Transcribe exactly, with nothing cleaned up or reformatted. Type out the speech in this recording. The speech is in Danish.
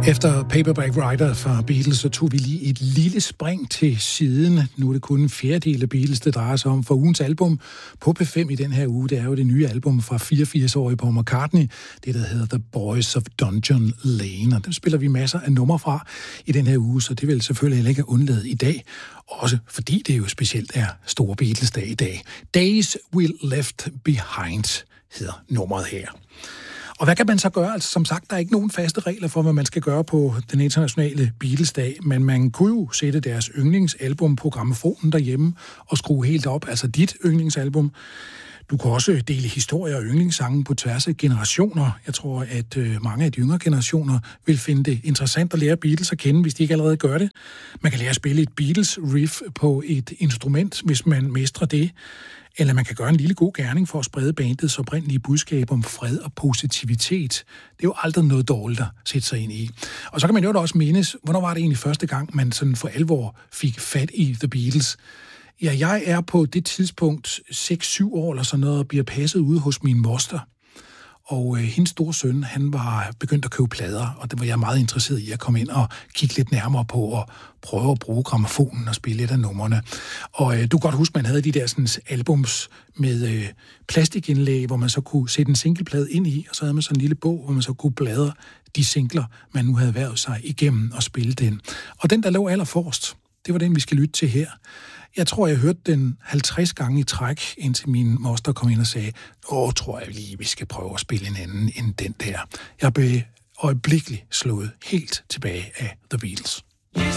Efter Paperback Writer fra Beatles, så tog vi lige et lille spring til siden. Nu er det kun en fjerdedel af Beatles, det drejer sig om. For ugens album på P fem i den her uge, det er jo det nye album fra fireogfirs-årige Paul McCartney. Det, der hedder The Boys of Dungeon Lane. Og dem spiller vi masser af numre fra i den her uge, så det vil selvfølgelig heller ikke undlade i dag. Også fordi det jo specielt er store Beatles-dag i dag. Days We Left Behind hedder nummeret her. Og hvad kan man så gøre? Altså, som sagt, der er ikke nogen faste regler for, hvad man skal gøre på den internationale Beatles-dag, men man kunne jo sætte deres yndlingsalbum på grammofonen derhjemme og skrue helt op, altså dit yndlingsalbum. Du kan også dele historier og yndlingssange på tværs af generationer. Jeg tror, at mange af de yngre generationer vil finde det interessant at lære Beatles at kende, hvis de ikke allerede gør det. Man kan lære at spille et Beatles-riff på et instrument, hvis man mestrer det. Eller man kan gøre en lille god gerning for at sprede bandets oprindelige budskab om fred og positivitet. Det er jo aldrig noget dårligt at sætte sig ind i. Og så kan man jo også mindes, hvornår var det egentlig første gang, man sådan for alvor fik fat i The Beatles? Ja, jeg er på det tidspunkt seks syv år eller sådan noget, og bliver passet ude hos min moster. Og øh, hendes store søn, han var begyndt at købe plader, og det var jeg meget interesseret i at komme ind og kigge lidt nærmere på og prøve at bruge grammofonen og spille lidt af numrene. Og øh, du kan godt huske, man havde de der sådan, albums med øh, plastikindlæg, hvor man så kunne sætte en singleplade ind i, og så havde man sådan en lille bog, hvor man så kunne bladre de singler, man nu havde været sig igennem og spille den. Og den, der lå allerforrest, det var den, vi skal lytte til her. Jeg tror, jeg hørte den halvtreds gange i træk, indtil min moster kom ind og sagde, åh, tror jeg lige, vi skal prøve at spille en anden end den der. Jeg blev øjeblikkeligt slået helt tilbage af The Beatles.